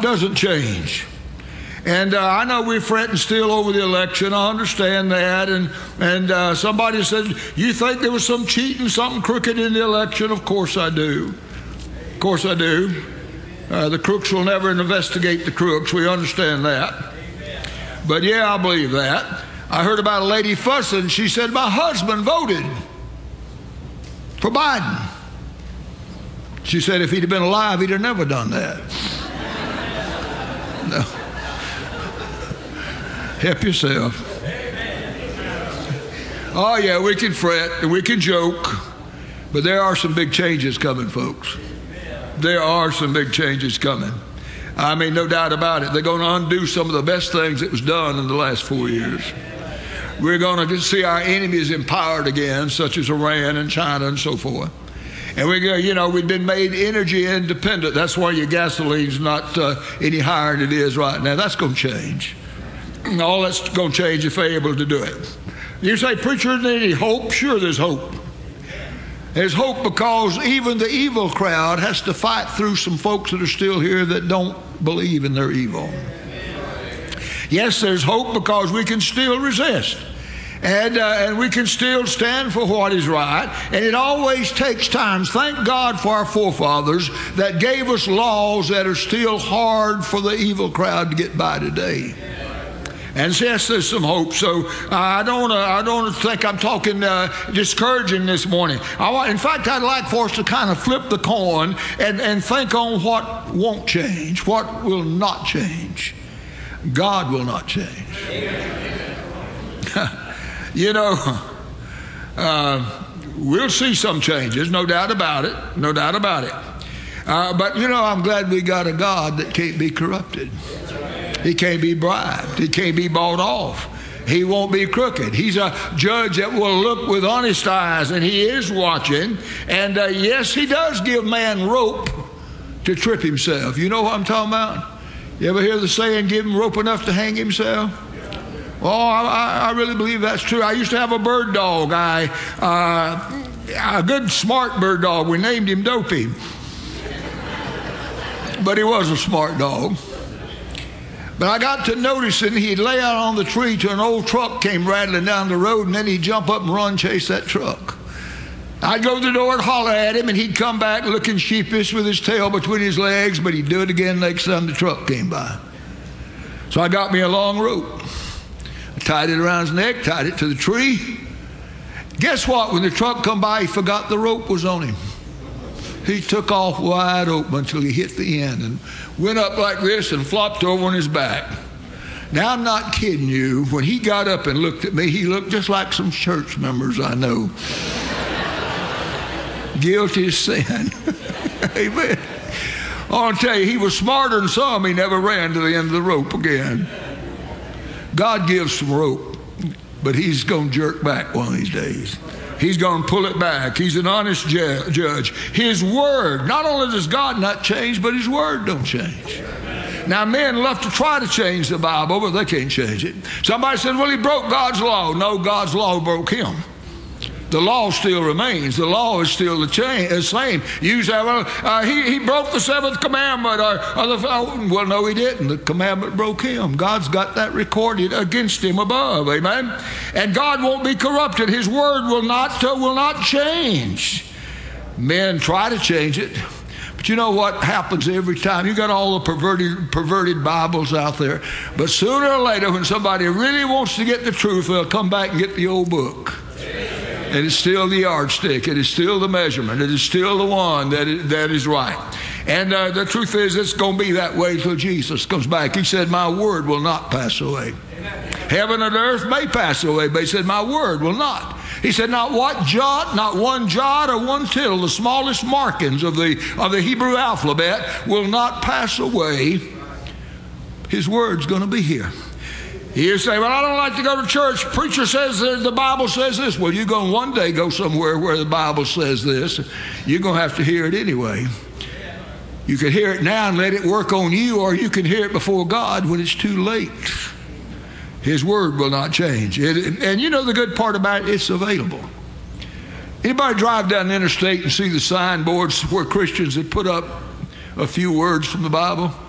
doesn't change. And I know we're fretting still over the election. I understand that. And somebody said, you think there was some cheating, something crooked in the election? Of course I do. Of course I do. The crooks will never investigate the crooks. We understand that. But yeah, I believe that. I heard about a lady fussing. She said, my husband voted for Biden. She said if he'd have been alive, he'd have never done that. No. Help yourself. Oh, yeah, we can fret and we can joke, but there are some big changes coming, folks. There are some big changes coming. I mean, no doubt about it. They're going to undo some of the best things that was done in the last 4 years. We're going to see our enemies empowered again, such as Iran and China and so forth. And we've been made energy independent. That's why your gasoline's not any higher than it is right now. That's going to change. All that's going to change if they're able to do it. You say, preacher, isn't there any hope? Sure, there's hope. There's hope because even the evil crowd has to fight through some folks that are still here that don't believe in their evil. Yes, there's hope because we can still resist. And we can still stand for what is right. And it always takes time. Thank God for our forefathers that gave us laws that are still hard for the evil crowd to get by today. And yes, there's some hope. So I don't think I'm talking discouraging this morning. In fact, I'd like for us to kind of flip the coin and think on what won't change, what will not change. God will not change. We'll see some changes, no doubt about it, no doubt about it. But I'm glad we got a God that can't be corrupted. He can't be bribed. He can't be bought off. He won't be crooked. He's a judge that will look with honest eyes, and he is watching. And yes, he does give man rope to trip himself. You know what I'm talking about? You ever hear the saying, give him rope enough to hang himself? Well, I really believe that's true. I used to have a bird dog, a good smart bird dog. We named him Dopey. But he was a smart dog. But I got to noticing he'd lay out on the tree till an old truck came rattling down the road, and then he'd jump up and run, chase that truck. I'd go to the door and holler at him, and he'd come back looking sheepish with his tail between his legs, but he'd do it again next time the truck came by. So I got me a long rope. I tied it around his neck, tied it to the tree. Guess what? When the truck come by, he forgot the rope was on him. He took off wide open until he hit the end and went up like this and flopped over on his back. Now, I'm not kidding you. When he got up and looked at me, he looked just like some church members I know. Guilty as sin. Amen. I want to tell you, he was smarter than some. He never ran to the end of the rope again. God gives some rope, but he's going to jerk back one of these days. He's going to pull it back. He's an honest judge. His word, not only does God not change, but his word don't change. Now, men love to try to change the Bible, but they can't change it. Somebody said, well, he broke God's law. No, God's law broke him. The law still remains. The law is still the same. You say, well, he broke the seventh commandment. Well, no, he didn't. The commandment broke him. God's got that recorded against him above. Amen? And God won't be corrupted. His word will not change. Men try to change it. But you know what happens every time? You got all the perverted Bibles out there. But sooner or later, when somebody really wants to get the truth, they'll come back and get the old book. It is still the yardstick. It is still the measurement. It is still the one that is right. And the truth is, it's going to be that way till Jesus comes back. He said, my word will not pass away. Amen. Heaven and earth may pass away, but he said, my word will not. He said, not one jot or one tittle, the smallest markings of the Hebrew alphabet will not pass away. His word's going to be here. You say, well, I don't like to go to church. Preacher says the Bible says this. Well, you're going to one day go somewhere where the Bible says this. You're going to have to hear it anyway. You can hear it now and let it work on you, or you can hear it before God when it's too late. His word will not change. And you know the good part about it, it's available. Anybody drive down the interstate and see the signboards where Christians had put up a few words from the Bible?